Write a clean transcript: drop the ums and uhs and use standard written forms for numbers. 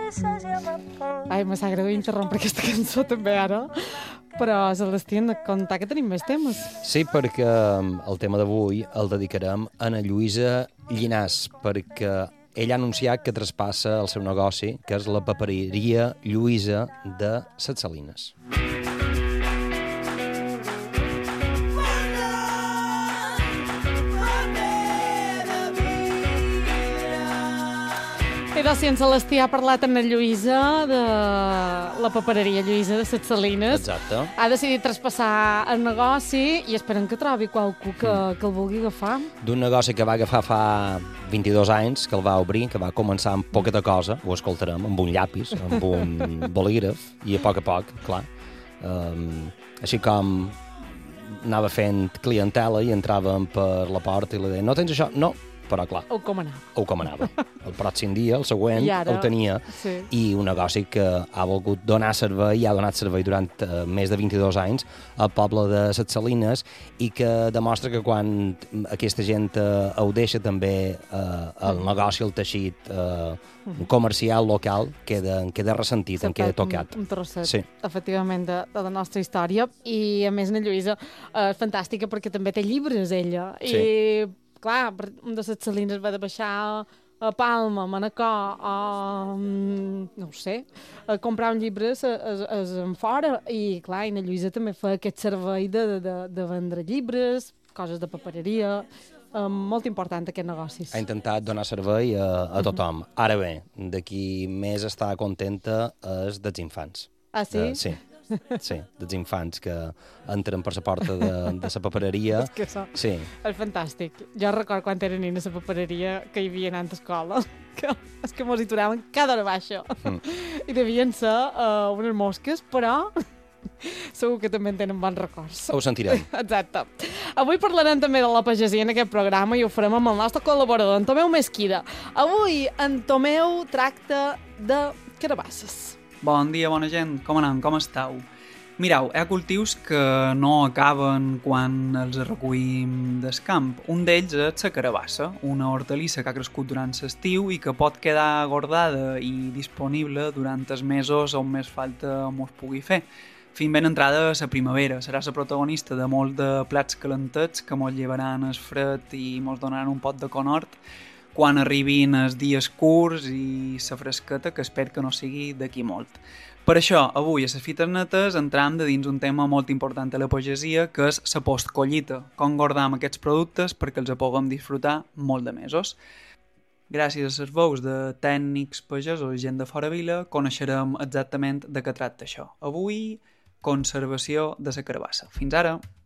Ai, me sap greu interrompre aquesta cançó també ara, però Celestí, hem de contar que tenim més temes. Sí, perquè el tema d'avui el dedicarem a na Lluïsa Llinàs, perquè ella ha anunciat que traspassa el seu negoci, que és la papereria Lluïsa de Ses Salines. I doncs, si en Celestí ha parlat amb la Lluïsa de la papereria Lluïsa de Ses Salines, Exacte. ha decidit traspassar el negoci i esperem que trobi qualcú que el vulgui agafar. D'un negoci que va agafar fa 22 anys, que el va obrir, que va començar amb poqueta cosa, ho escoltarem, amb un llapis, amb un bolígraf, i a poc, clar. Així com anava fent clientela i entràvem per la porta i li deia, no tens això? No, però clar. O com anar. O com anava. El pròxim dia, el següent, ara, el tenia. Sí. I un negoci que ha volgut donar servei, i ha donat servei durant més de 22 anys al poble de Ses Salines, i que demostra que quan aquesta gent ho deixa també el negoci, el teixit comercial local, queda ressentit, en queda tocat. Un trosset, sí. Efectivament, de la nostra història. I, a més, na Lluïsa és fantàstica perquè també té llibres, ella. Sí. I, clar, un de Ses Salines va de baixar a Palma, a Manacor, no ho sé, a comprar un llibre en fora. I, clar, i na Lluïsa també fa aquest servei de vendre llibres, coses de papereria. Molt important, aquest negocis. Ha intentat donar servei a tothom. Ara bé, de qui més està contenta és dels infants. Ah, sí? Sí, dels infants que entren per la porta de la papereria. És que això és fantàstic. Jo recordo quan era nena a la papereria que hi havia anant a escola, que és que mos hi turaven cada hora baixa. I devien ser unes mosques, però segur que també en tenen bons records. Ho sentirem. Exacte. Avui parlarem també de la pagesia en aquest programa i ho farem amb el nostre col·laborador, en Tomeu Mesquida. Avui en Tomeu tracta de carabasses. Bon dia, bona gent. Com anem? Com esteu? Mireu, hi ha cultius que no acaben quan els recollim del camp. Un d'ells és la carabassa, una hortalissa que ha crescut durant l'estiu i que pot quedar guardada i disponible durant els mesos on més falta mos pugui fer. Fins ben entrada la primavera. Serà la protagonista de molts de plats calentets que mos llevaran el fred i mos donaran un pot de conhort quan arribin els dies curts i la fresqueta, que espero que no sigui d'aquí molt. Per això, avui a les fites netes entram de dins un tema molt important a la pagesia, que és la postcollita, com guardam aquests productes perquè els puguem disfrutar molt de mesos. Gràcies a les veus de tècnics pagesos i gent de fora vila, coneixerem exactament de què tracta això. Avui, conservació de la carabassa. Fins ara!